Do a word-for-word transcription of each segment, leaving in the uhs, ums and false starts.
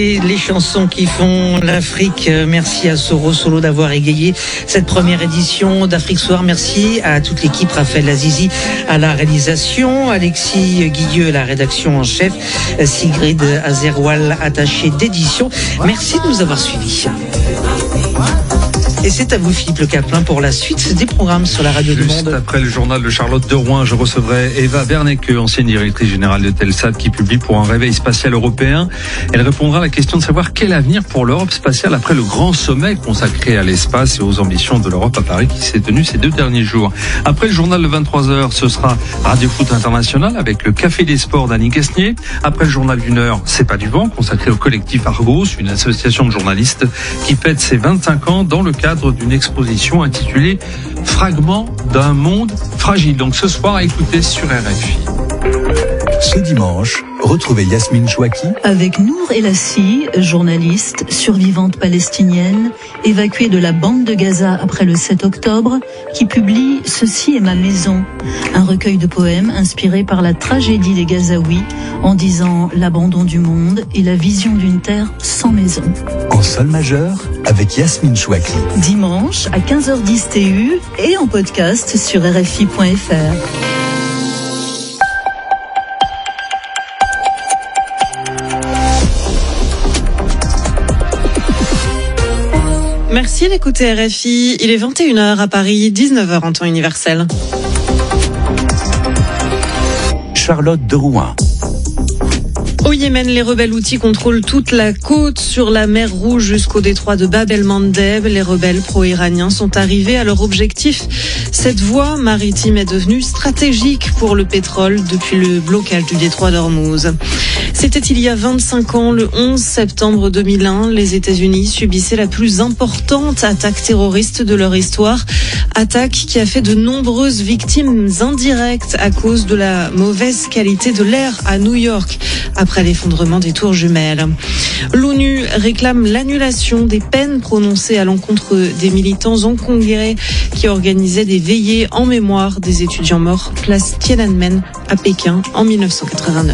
Et les chansons qui font l'Afrique, merci à Soro Solo d'avoir égayé cette première édition d'Afrique Soir. Merci à toute l'équipe, Raphaël Azizi à la réalisation, Alexis Guilleux à la rédaction en chef, Sigrid Azerwal attaché d'édition. Merci de nous avoir suivis. Et c'est à vous, Philippe Le Caplin, pour la suite des programmes sur la radio Juste du Monde. Après le journal de Charlotte de Rouen, je recevrai Eva Bernecke, ancienne directrice générale de Telsat, qui publie pour un réveil spatial européen. Elle répondra à la question de savoir quel avenir pour l'Europe spatiale après le grand sommet consacré à l'espace et aux ambitions de l'Europe à Paris qui s'est tenu ces deux derniers jours. Après le journal de vingt-trois heures, ce sera Radio Foot International avec le Café des Sports d'Annie Guesnier. Après le journal d'une heure, C'est pas du vent, consacré au collectif Argos, une association de journalistes qui fête ses vingt-cinq ans dans le cadre d'une exposition intitulée Fragments d'un monde fragile. Donc ce soir, à écouter sur R F I. Ce dimanche, retrouvez Yasmine Chouaki avec Nour Elassi, journaliste, survivante palestinienne, évacuée de la bande de Gaza après le sept octobre, qui publie Ceci est ma maison, un recueil de poèmes inspiré par la tragédie des Gazaouis, en disant l'abandon du monde et la vision d'une terre sans maison. En sol majeur avec Yasmine Chouaki. Dimanche à quinze heures dix T U et en podcast sur R F I point F R. Merci d'écouter R F I. Il est vingt et une heures à Paris, dix-neuf heures en temps universel. Charlotte de Rouen. Au Yémen, les rebelles houthis contrôlent toute la côte sur la mer Rouge jusqu'au détroit de Bab el-Mandeb. Les rebelles pro-iraniens sont arrivés à leur objectif. Cette voie maritime est devenue stratégique pour le pétrole depuis le blocage du détroit d'Ormuz. C'était il y a vingt-cinq ans, le onze septembre deux mille un, les États-Unis subissaient la plus importante attaque terroriste de leur histoire. Attaque qui a fait de nombreuses victimes indirectes à cause de la mauvaise qualité de l'air à New York après l'effondrement des tours jumelles. L'ONU réclame l'annulation des peines prononcées à l'encontre des militants hongkongais qui organisaient des veillées en mémoire des étudiants morts place Tiananmen à Pékin en dix-neuf cent quatre-vingt-neuf.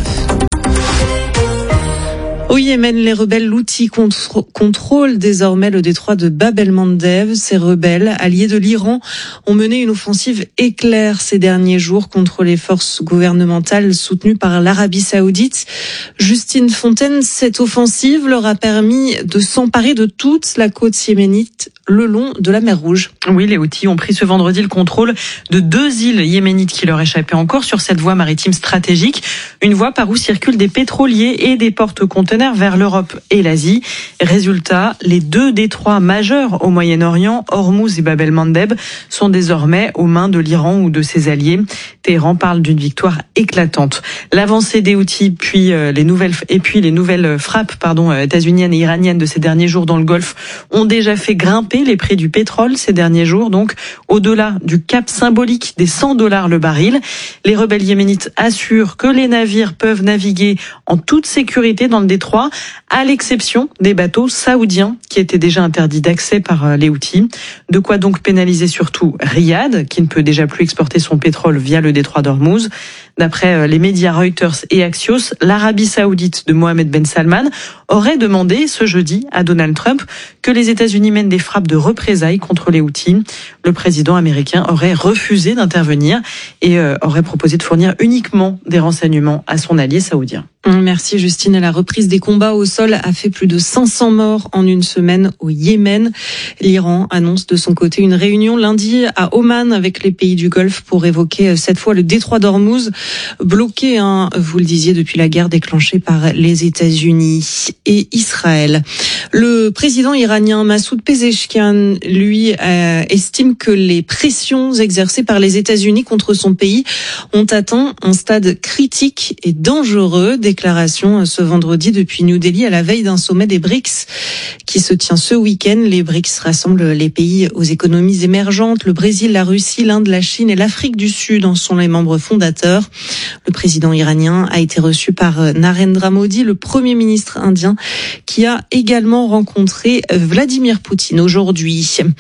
Au Yémen, les rebelles houthis contr- contrôlent désormais le détroit de Bab el-Mandeb. Ces rebelles, alliés de l'Iran, ont mené une offensive éclair ces derniers jours contre les forces gouvernementales soutenues par l'Arabie Saoudite. Justine Fontaine, cette offensive leur a permis de s'emparer de toute la côte yéménite le long de la mer Rouge. Oui, les Houthis ont pris ce vendredi le contrôle de deux îles yéménites qui leur échappaient encore sur cette voie maritime stratégique. Une voie par où circulent des pétroliers et des porte-conteneurs vers l'Europe et l'Asie. Résultat, les deux détroits majeurs au Moyen-Orient, Ormuz et Bab el-Mandeb, sont désormais aux mains de l'Iran ou de ses alliés. Téhéran parle d'une victoire éclatante. L'avancée des Houthis, puis euh, les nouvelles et puis les nouvelles frappes, pardon, états-uniennes et iraniennes de ces derniers jours dans le Golfe ont déjà fait grimper les prix du pétrole ces derniers jours, donc au-delà du cap symbolique des cent dollars le baril. Les rebelles yéménites assurent que les navires peuvent naviguer en toute sécurité dans le détroit, à l'exception des bateaux saoudiens qui étaient déjà interdits d'accès par les Houthis. De quoi donc pénaliser surtout Riyad, qui ne peut déjà plus exporter son pétrole via le détroit d'Ormuz. D'après les médias Reuters et Axios, l'Arabie Saoudite de Mohamed Ben Salman aurait demandé ce jeudi à Donald Trump que les États-Unis mènent des frappes de représailles contre les Houthis. Le président américain aurait refusé d'intervenir et euh, aurait proposé de fournir uniquement des renseignements à son allié saoudien. Merci Justine. La reprise des combats au sol a fait plus de cinq cents morts en une semaine au Yémen. L'Iran annonce de son côté une réunion lundi à Oman avec les pays du Golfe pour évoquer cette fois le détroit d'Ormuz, bloqué, hein, vous le disiez, depuis la guerre déclenchée par les États-Unis et Israël. Le président iranien Massoud Pezeshkian, lui, euh, estime que les pressions exercées par les États-Unis contre son pays ont atteint un stade critique et dangereux. Déclaration ce vendredi depuis New Delhi à la veille d'un sommet des B R I C S qui se tient ce week-end. Les B R I C S rassemblent les pays aux économies émergentes. Le Brésil, la Russie, l'Inde, la Chine et l'Afrique du Sud en sont les membres fondateurs. Le président iranien a été reçu par Narendra Modi, le premier ministre indien, qui a également rencontré Vladimir Poutine aujourd'hui.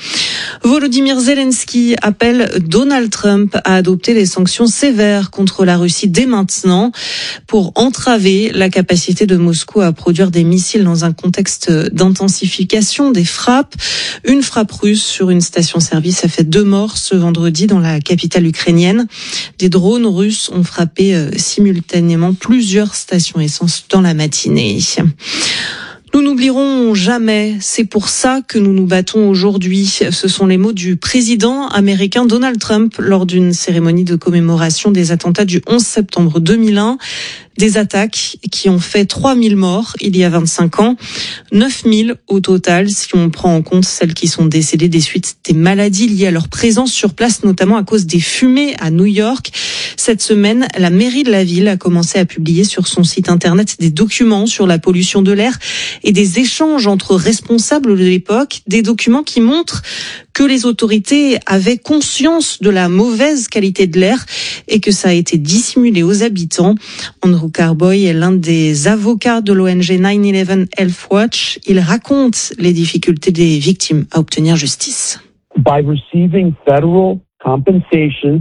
Volodymyr Zelensky appelle Donald Trump à adopter des sanctions sévères contre la Russie dès maintenant pour entraver la capacité de Moscou à produire des missiles dans un contexte d'intensification des frappes. Une frappe russe sur une station-service a fait deux morts ce vendredi dans la capitale ukrainienne. Des drones russes ont frappé simultanément plusieurs stations essence dans la matinée. Nous n'oublierons jamais, c'est pour ça que nous nous battons aujourd'hui. Ce sont les mots du président américain Donald Trump lors d'une cérémonie de commémoration des attentats du onze septembre deux mille un. Des attaques qui ont fait trois mille morts il y a vingt-cinq ans, neuf mille au total si on prend en compte celles qui sont décédées des suites des maladies liées à leur présence sur place, notamment à cause des fumées à New York. Cette semaine, la mairie de la ville a commencé à publier sur son site internet des documents sur la pollution de l'air et des échanges entre responsables de l'époque, des documents qui montrent que les autorités avaient conscience de la mauvaise qualité de l'air et que ça a été dissimulé aux habitants. Andrew Carboy est l'un des avocats de l'O N G nine eleven Health Watch. Il raconte les difficultés des victimes à obtenir justice. By receiving federal compensation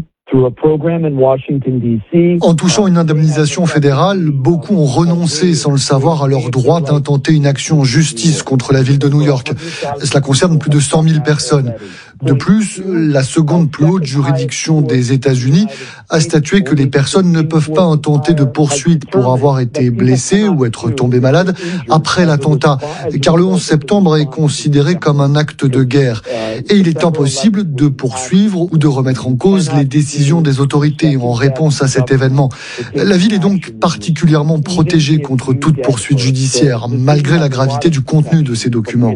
en touchant une indemnisation fédérale, beaucoup ont renoncé sans le savoir à leur droit d'intenter une action en justice contre la ville de New York. Cela concerne plus de cent mille personnes. De plus, la seconde plus haute juridiction des États-Unis a statué que les personnes ne peuvent pas intenter de poursuite pour avoir été blessées ou être tombées malades après l'attentat, car le onze septembre est considéré comme un acte de guerre. Et il est impossible de poursuivre ou de remettre en cause les décisions des autorités en réponse à cet événement. La ville est donc particulièrement protégée contre toute poursuite judiciaire, malgré la gravité du contenu de ces documents.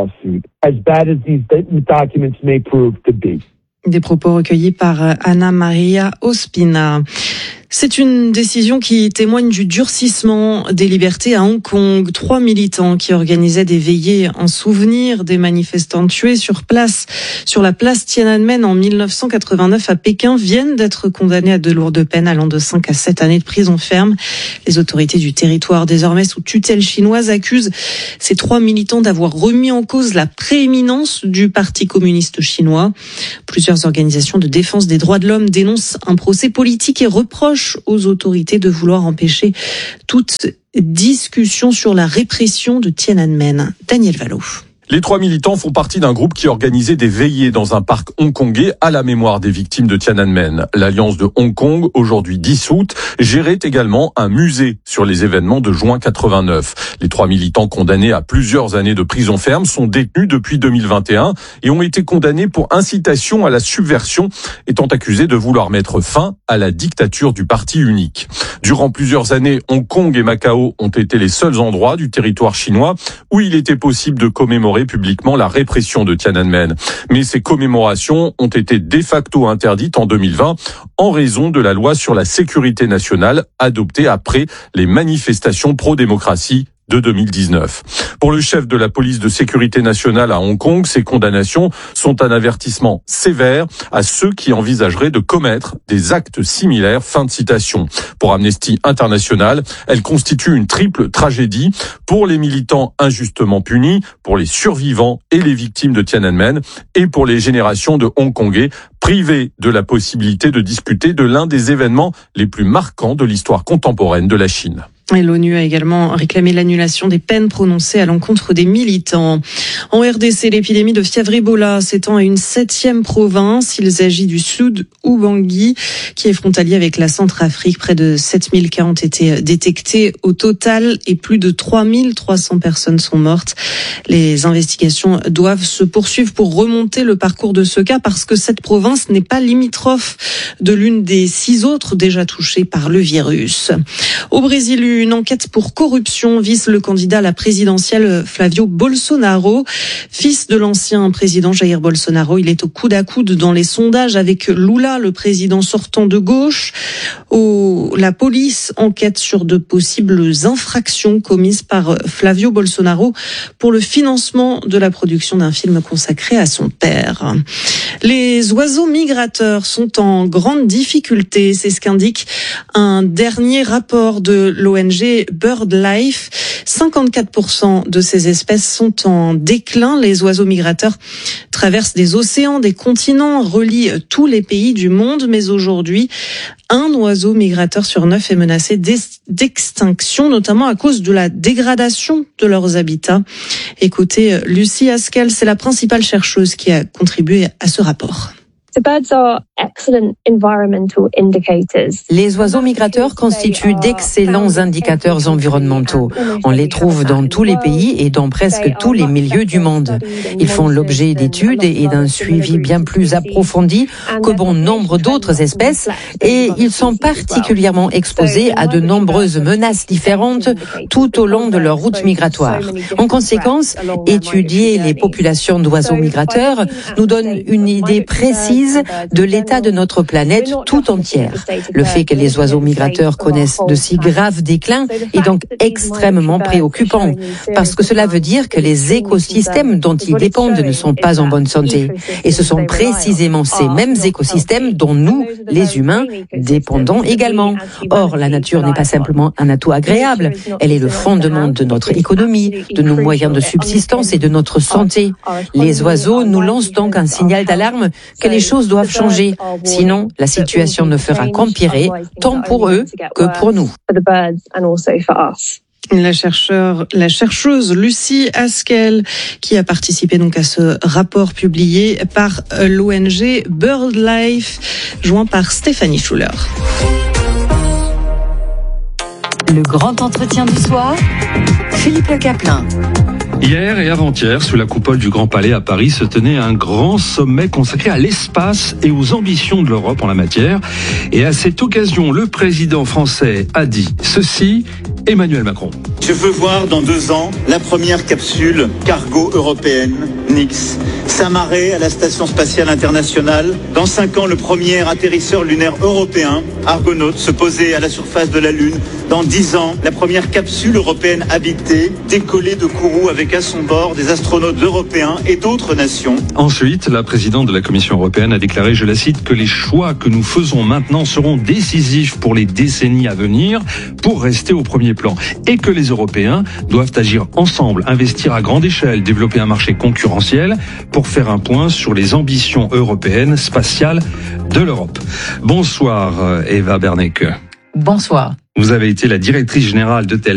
Des propos recueillis par Anna Maria Ospina. C'est une décision qui témoigne du durcissement des libertés à Hong Kong. Trois militants qui organisaient des veillées en souvenir des manifestants tués sur place, sur la place Tiananmen en mille neuf cent quatre-vingt-neuf à Pékin, viennent d'être condamnés à de lourdes peines allant de cinq à sept années de prison ferme. Les autorités du territoire, désormais sous tutelle chinoise, accusent ces trois militants d'avoir remis en cause la prééminence du Parti communiste chinois. Plusieurs organisations de défense des droits de l'homme dénoncent un procès politique et reprochent aux autorités de vouloir empêcher toute discussion sur la répression de Tiananmen. Daniel Valo. Les trois militants font partie d'un groupe qui organisait des veillées dans un parc hongkongais à la mémoire des victimes de Tiananmen. L'Alliance de Hong Kong, aujourd'hui dissoute, gérait également un musée sur les événements de juin quatre-vingt-neuf. Les trois militants condamnés à plusieurs années de prison ferme sont détenus depuis deux mille vingt et un et ont été condamnés pour incitation à la subversion, étant accusés de vouloir mettre fin à la dictature du parti unique. Durant plusieurs années, Hong Kong et Macao ont été les seuls endroits du territoire chinois où il était possible de commémorer publiquement la répression de Tiananmen. Mais ces commémorations ont été de facto interdites en deux mille vingt en raison de la loi sur la sécurité nationale adoptée après les manifestations pro-démocratie de deux mille dix-neuf. Pour le chef de la police de sécurité nationale à Hong Kong, ces condamnations sont un avertissement sévère à ceux qui envisageraient de commettre des actes similaires. Fin de citation. Pour Amnesty International, elle constitue une triple tragédie pour les militants injustement punis, pour les survivants et les victimes de Tiananmen et pour les générations de Hongkongais privés de la possibilité de discuter de l'un des événements les plus marquants de l'histoire contemporaine de la Chine. Et l'ONU a également réclamé l'annulation des peines prononcées à l'encontre des militants. En R D C, l'épidémie de fièvre Ebola s'étend à une septième province. Il s'agit du Sud Ubangui, qui est frontalier avec la Centrafrique. Près de sept mille cas ont été détectés au total et plus de trois mille trois cents personnes sont mortes. Les investigations doivent se poursuivre pour remonter le parcours de ce cas parce que cette province n'est pas limitrophe de l'une des six autres déjà touchées par le virus. Au Brésil, une enquête pour corruption vise le candidat à la présidentielle Flavio Bolsonaro. Fils de l'ancien président Jair Bolsonaro, il est au coude à coude dans les sondages avec Lula, le président sortant de gauche. Au, la police enquête sur de possibles infractions commises par Flavio Bolsonaro pour le financement de la production d'un film consacré à son père. Les oiseaux migrateurs sont en grande difficulté, c'est ce qu'indique un dernier rapport de l'O N N G BirdLife. cinquante-quatre pour cent de ces espèces sont en déclin. Les oiseaux migrateurs traversent des océans, des continents, relient tous les pays du monde. Mais aujourd'hui, un oiseau migrateur sur neuf est menacé d'extinction, notamment à cause de la dégradation de leurs habitats. Écoutez, Lucie Haskell, c'est la principale chercheuse qui a contribué à ce rapport. Les oiseaux migrateurs constituent d'excellents indicateurs environnementaux. On les trouve dans tous les pays et dans presque tous les milieux du monde. Ils font l'objet d'études et d'un suivi bien plus approfondi que bon nombre d'autres espèces et ils sont particulièrement exposés à de nombreuses menaces différentes tout au long de leur route migratoire. En conséquence, étudier les populations d'oiseaux migrateurs nous donne une idée précise de l'état de notre planète tout entière. Le fait que les oiseaux migrateurs connaissent de si graves déclins est donc extrêmement préoccupant, parce que cela veut dire que les écosystèmes dont ils dépendent ne sont pas en bonne santé. Et ce sont précisément ces mêmes écosystèmes dont nous, les humains, dépendons également. Or, la nature n'est pas simplement un atout agréable, elle est le fondement de notre économie, de nos moyens de subsistance et de notre santé. Les oiseaux nous lancent donc un signal d'alarme que les choses doivent changer. Sinon, la situation ne fera qu'empirer, tant pour eux que pour nous. La chercheur, la chercheuse Lucie Haskell, qui a participé donc à ce rapport publié par l'O N G BirdLife, joint par Stéphanie Schuller. Le grand entretien du soir, Philippe Le Caplin. Hier et avant-hier, sous la coupole du Grand Palais à Paris, se tenait un grand sommet consacré à l'espace et aux ambitions de l'Europe en la matière. Et à cette occasion, le président français a dit ceci, Emmanuel Macron. Je veux voir dans deux ans la première capsule cargo européenne, Nix, s'amarrer à la Station Spatiale Internationale. Dans cinq ans, le premier atterrisseur lunaire européen, Argonaut, se poser à la surface de la Lune. Dans dix ans, la première capsule européenne habitée, décoller de Kourou avec à son bord des astronautes européens et d'autres nations. Ensuite, la présidente de la Commission européenne a déclaré, je la cite, que les choix que nous faisons maintenant seront décisifs pour les décennies à venir pour rester au premier plan et que les Européens doivent agir ensemble, investir à grande échelle, développer un marché concurrentiel pour faire un point sur les ambitions européennes spatiales de l'Europe. Bonsoir Eva Berneke. Bonsoir. Vous avez été la directrice générale de Tel